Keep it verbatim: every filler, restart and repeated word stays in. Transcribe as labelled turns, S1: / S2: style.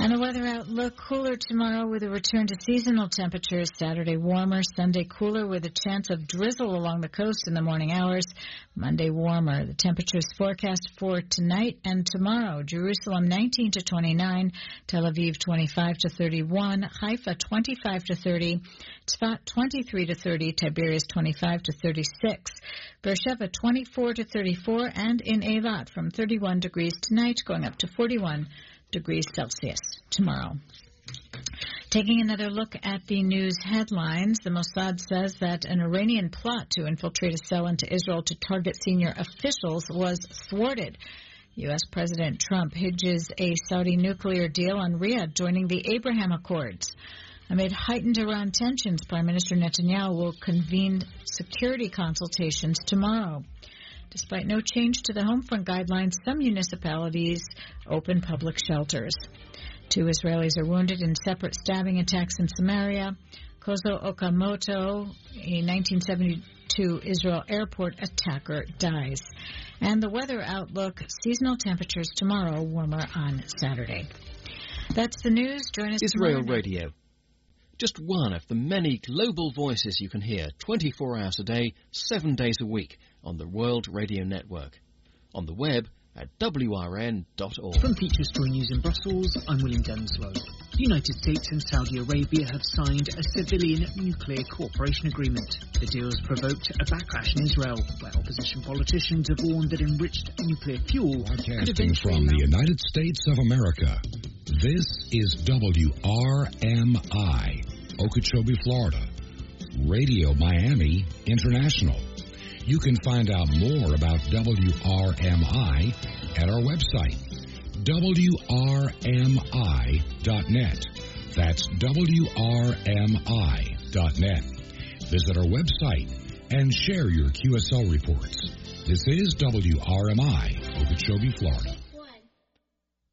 S1: And the weather outlook, cooler tomorrow with a return to seasonal temperatures. Saturday warmer, Sunday cooler with a chance of drizzle along the coast in the morning hours. Monday warmer. The temperatures forecast for tonight and tomorrow. Jerusalem nineteen to twenty-nine, Tel Aviv twenty-five to thirty-one, Haifa twenty-five to thirty, Tzfat twenty-three to thirty, Tiberias twenty-five to thirty-six, Beersheba twenty-four to thirty-four, and in Eilat from thirty-one degrees tonight going up to forty-one degrees Celsius tomorrow. Taking another look at the news headlines, the Mossad says that an Iranian plot to infiltrate a cell into Israel to target senior officials was thwarted. U S. President Trump hinges a Saudi nuclear deal on Riyadh joining the Abraham Accords. Amid heightened Iran tensions, Prime Minister Netanyahu will convene security consultations tomorrow. Despite no change to the Homefront guidelines, some municipalities open public shelters. Two Israelis are wounded in separate stabbing attacks in Samaria. Kozo Okamoto, a nineteen seventy-two Israel airport attacker, dies. And the weather outlook, seasonal temperatures tomorrow, warmer on Saturday. That's the news. Join us
S2: Israel
S1: tomorrow.
S2: Radio. Just one of the many global voices you can hear twenty-four hours a day, seven days a week on the World Radio Network. On the web at W R N dot org.
S3: From Features Joy News in Brussels, I'm William Denslow. The United States and Saudi Arabia have signed a civilian nuclear cooperation agreement. The deal has provoked a backlash in Israel, where opposition politicians have warned that enriched nuclear fuel...
S4: Broadcasting from the United States of America, this is W R M I, Okeechobee, Florida, Radio Miami International. You can find out more about W R M I at our website, W R M I dot net. That's W R M I dot net. Visit our website and share your Q S L reports. This is W R M I, Okeechobee, Florida.